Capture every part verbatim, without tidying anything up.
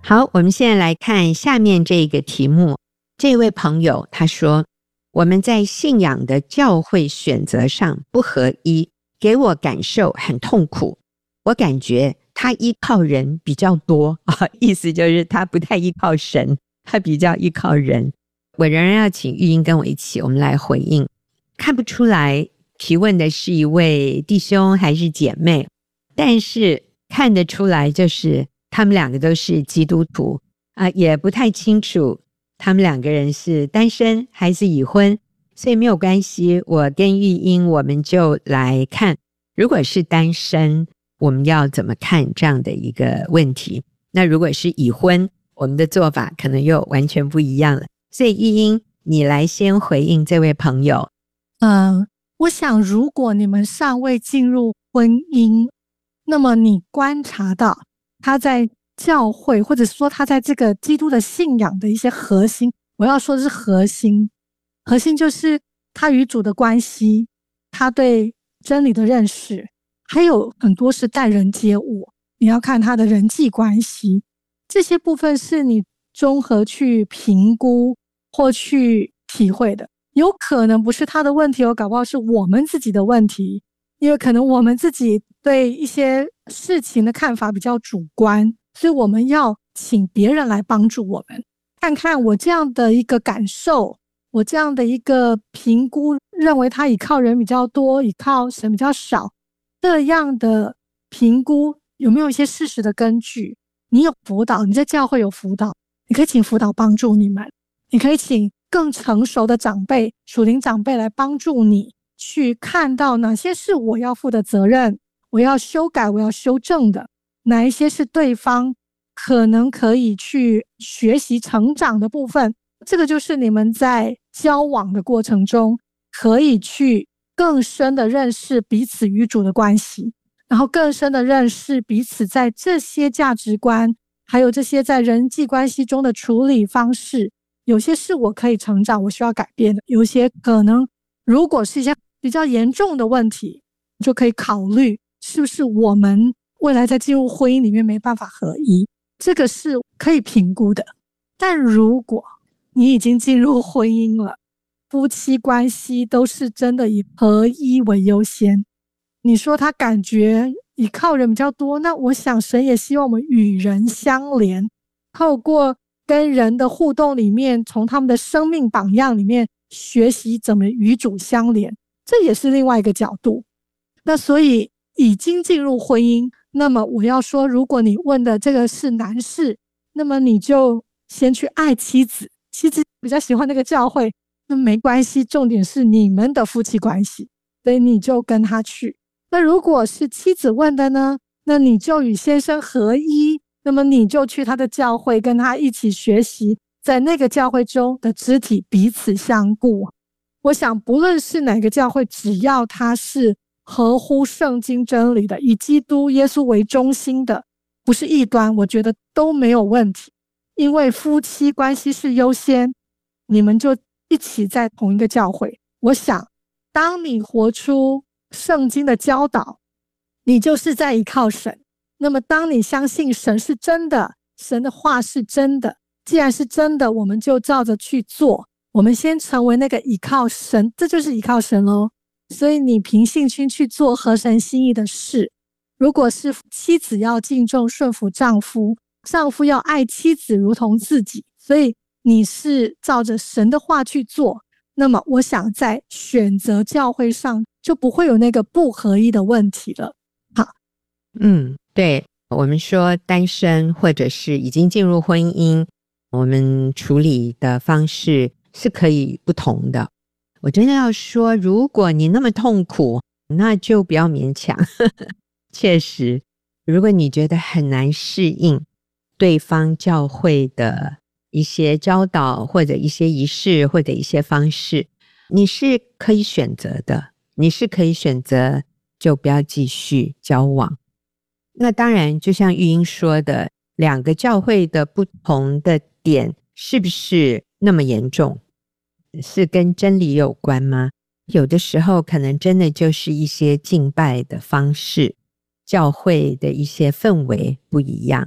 好，我们现在来看下面这个题目。这位朋友他说，我们在信仰的教会选择上不合一，给我感受很痛苦。我感觉他依靠人比较多啊，意思就是他不太依靠神，他比较依靠人。我仍然要请玉英跟我一起，我们来回应。看不出来提问的是一位弟兄还是姐妹，但是看得出来就是他们两个都是基督徒啊、呃，也不太清楚他们两个人是单身还是已婚，所以没有关系，我跟玉英我们就来看，如果是单身我们要怎么看这样的一个问题，那如果是已婚我们的做法可能又完全不一样了。所以玉英你来先回应这位朋友。 嗯、呃，我想如果你们尚未进入婚姻，那么你观察到他在教会或者说他在这个基督的信仰的一些核心，我要说的是核心，核心就是他与主的关系，他对真理的认识，还有很多是待人接物，你要看他的人际关系，这些部分是你综合去评估或去体会的。有可能不是他的问题，搞不好是我们自己的问题，因为可能我们自己对一些事情的看法比较主观，所以我们要请别人来帮助我们，看看我这样的一个感受，我这样的一个评估，认为他倚靠人比较多，倚靠神比较少，这样的评估有没有一些事实的根据。你有辅导，你在教会有辅导，你可以请辅导帮助你们，你可以请更成熟的长辈，属灵长辈来帮助你去看到哪些是我要负的责任，我要修改，我要修正的，哪一些是对方可能可以去学习成长的部分。这个就是你们在交往的过程中可以去更深的认识彼此与主的关系，然后更深的认识彼此在这些价值观还有这些在人际关系中的处理方式，有些是我可以成长我需要改变的，有些可能如果是一些比较严重的问题，就可以考虑是不是我们未来在进入婚姻里面没办法合一，这个是可以评估的。但如果你已经进入婚姻了，夫妻关系都是真的以合一为优先，你说他感觉依靠人比较多，那我想神也希望我们与人相连，透过跟人的互动里面，从他们的生命榜样里面学习怎么与主相连，这也是另外一个角度。那所以已经进入婚姻，那么我要说，如果你问的这个是男士，那么你就先去爱妻子，妻子比较喜欢那个教会，那没关系，重点是你们的夫妻关系，所以你就跟他去。那如果是妻子问的呢，那你就与先生合一，那么你就去他的教会跟他一起学习，在那个教会中的肢体彼此相顾。我想不论是哪个教会，只要他是合乎圣经真理的，以基督耶稣为中心的，不是异端，我觉得都没有问题。因为夫妻关系是优先，你们就一起在同一个教会。我想当你活出圣经的教导，你就是在依靠神。那么当你相信神是真的，神的话是真的，既然是真的，我们就照着去做，我们先成为那个依靠神，这就是依靠神咯。所以你凭信心去做合神心意的事。如果是妻子要敬重顺服丈夫，丈夫要爱妻子如同自己，所以你是照着神的话去做，那么我想在选择教会上就不会有那个不合一的问题了。好， 嗯，对，我们说单身或者是已经进入婚姻，我们处理的方式是可以不同的。我真的要说，如果你那么痛苦，那就不要勉强。确实，如果你觉得很难适应对方教会的一些教导或者一些仪式或者一些方式，你是可以选择的，你是可以选择就不要继续交往。那当然就像玉英说的，两个教会的不同的点是不是那么严重，是跟真理有关吗？有的时候可能真的就是一些敬拜的方式，教会的一些氛围不一样。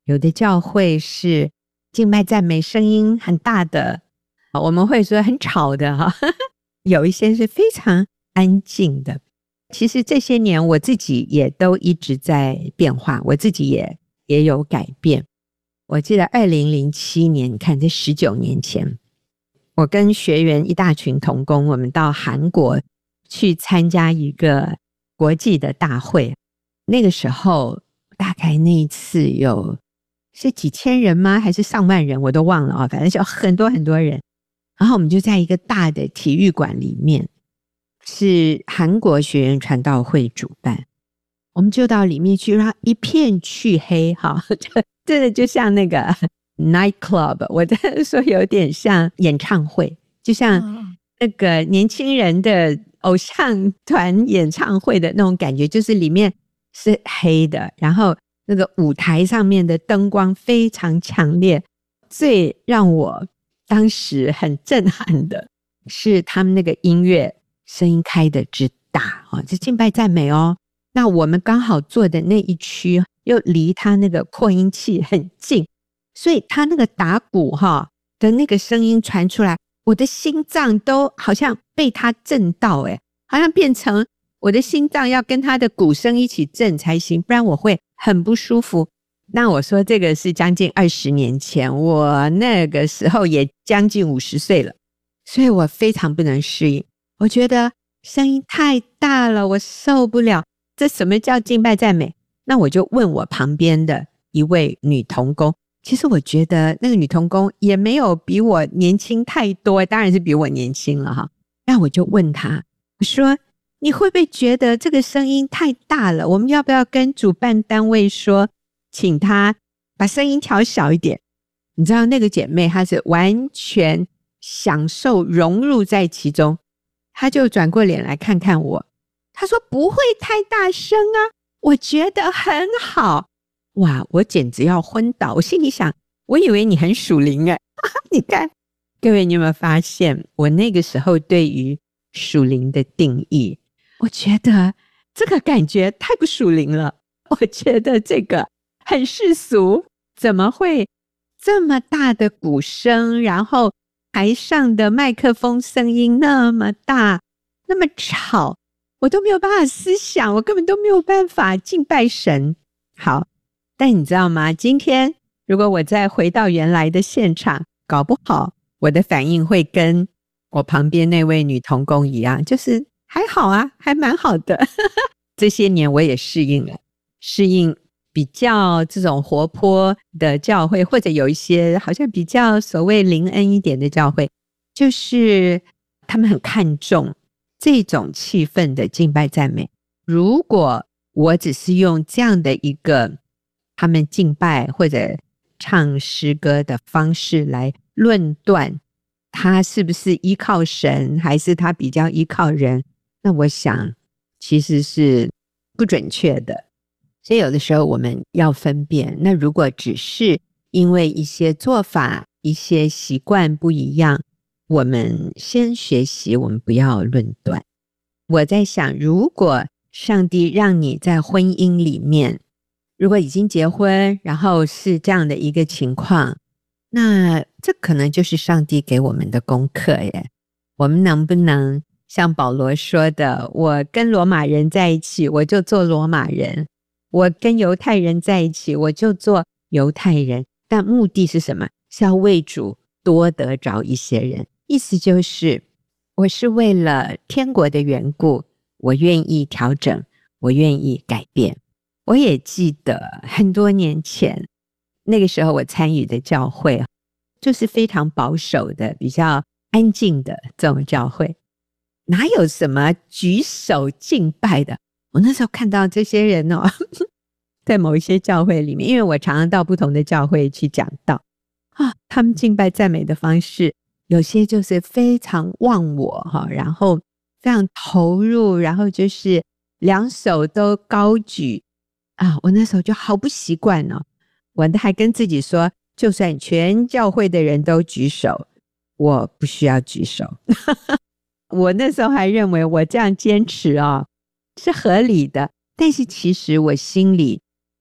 有的教会是敬拜赞美声音很大的，我们会说很吵的哈，有一些是非常安静的。其实这些年我自己也都一直在变化，我自己也也有改变。我记得二零零七年，你看这十九年前，我跟学员一大群同工，我们到韩国去参加一个国际的大会。那个时候大概那一次有是几千人吗？还是上万人？我都忘了啊，反正就很多很多人。然后我们就在一个大的体育馆里面，是韩国学员传道会主办，我们就到里面去，让一片黢黑哈，真的就像那个 night club， 我在说有点像演唱会，就像那个年轻人的偶像团演唱会的那种感觉，就是里面是黑的，然后那个舞台上面的灯光非常强烈。最让我当时很震撼的是他们那个音乐声音开的之大，这敬拜赞美哦。那我们刚好坐的那一区又离他那个扩音器很近，所以他那个打鼓哈的那个声音传出来，我的心脏都好像被他震到，诶好像变成我的心脏要跟他的鼓声一起震才行，不然我会很不舒服。那我说这个是将近二十年前，我那个时候也将近五十岁了，所以我非常不能适应，我觉得声音太大了，我受不了。这什么叫敬拜赞美？那我就问我旁边的一位女同工，其实我觉得那个女同工也没有比我年轻太多，当然是比我年轻了哈。那我就问她，我说你会不会觉得这个声音太大了？我们要不要跟主办单位说，请她把声音调小一点？你知道那个姐妹她是完全享受融入在其中，她就转过脸来看看我，她说不会太大声啊，我觉得很好。哇，我简直要昏倒，我心里想，我以为你很属灵耶你看，各位你有没有发现我那个时候对于属灵的定义，我觉得这个感觉太不属灵了，我觉得这个很世俗，怎么会这么大的鼓声，然后台上的麦克风声音那么大那么吵，我都没有办法思想，我根本都没有办法敬拜神。好，但你知道吗？今天如果我再回到原来的现场，搞不好我的反应会跟我旁边那位女同工一样，就是还好啊，还蛮好的这些年我也适应了，适应比较这种活泼的教会，或者有一些好像比较所谓灵恩一点的教会，就是他们很看重这种气氛的敬拜赞美。如果我只是用这样的一个他们敬拜或者唱诗歌的方式来论断他是不是依靠神，还是他比较依靠人，那我想其实是不准确的。所以有的时候我们要分辨，那如果只是因为一些做法一些习惯不一样，我们先学习，我们不要论断。我在想，如果上帝让你在婚姻里面，如果已经结婚，然后是这样的一个情况，那这可能就是上帝给我们的功课耶。我们能不能像保罗说的，我跟罗马人在一起，我就做罗马人，我跟犹太人在一起，我就做犹太人，但目的是什么？是要为主多得着一些人。意思就是我是为了天国的缘故，我愿意调整，我愿意改变。我也记得很多年前，那个时候我参与的教会就是非常保守的比较安静的这种教会，哪有什么举手敬拜的。我那时候看到这些人哦，在某一些教会里面，因为我常常到不同的教会去讲道啊，他们敬拜赞美的方式有些就是非常忘我哈，然后非常投入，然后就是两手都高举啊，我那时候就好不习惯哦，我还跟自己说，就算全教会的人都举手，我不需要举手我那时候还认为我这样坚持哦是合理的，但是其实我心里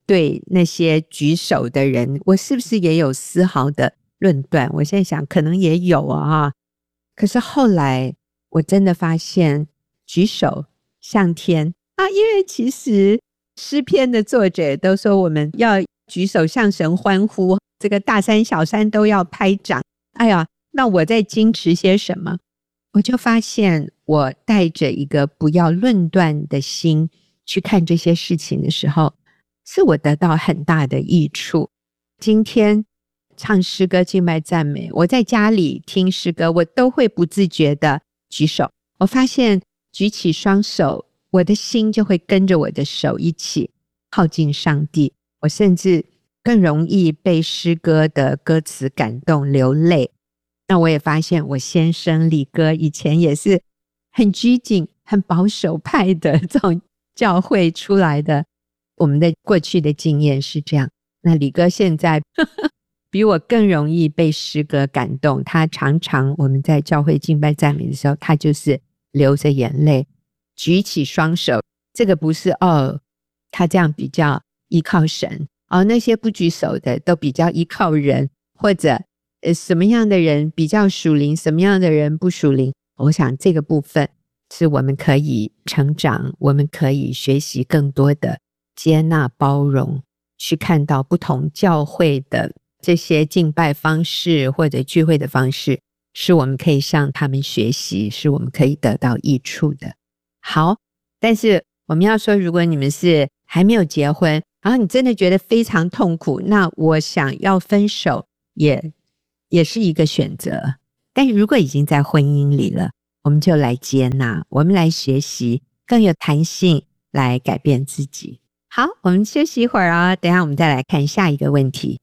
对那些举手的人，我是不是也有丝毫的论断？我现在想可能也有啊。可是后来我真的发现举手向天啊，因为其实诗篇的作者都说我们要举手向神欢呼，这个大山小山都要拍掌。哎呀，那我在矜持些什么？我就发现我带着一个不要论断的心去看这些事情的时候，是我得到很大的益处。今天唱诗歌敬拜赞美，我在家里听诗歌，我都会不自觉的举手。我发现举起双手，我的心就会跟着我的手一起靠近上帝。我甚至更容易被诗歌的歌词感动流泪。那我也发现我先生李哥以前也是很拘谨很保守派的这种教会出来的，我们的过去的经验是这样。那李哥现在呵呵比我更容易被诗歌感动，他常常我们在教会敬拜赞美的时候，他就是流着眼泪举起双手。这个不是哦他这样比较依靠神，哦那些不举手的都比较依靠人，或者呃什么样的人比较属灵，什么样的人不属灵。我想这个部分是我们可以成长，我们可以学习更多的接纳包容，去看到不同教会的这些敬拜方式或者聚会的方式，是我们可以向他们学习，是我们可以得到益处的。好，但是我们要说，如果你们是还没有结婚，然后你真的觉得非常痛苦，那我想要分手也也是一个选择。但是如果已经在婚姻里了，我们就来接纳，我们来学习，更有弹性来改变自己。好，我们休息一会儿啊，等一下我们再来看下一个问题。